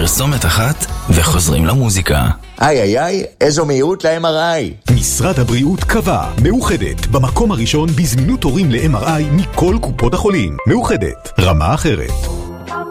פרסומת אחת וחוזרים למוזיקה. איי, איזו מהירות ל-MRI. משרד הבריאות קבע, מאוחדת, במקום הראשון בזמינות תורים ל-MRI מכל קופות החולים. מאוחדת, רמה אחרת.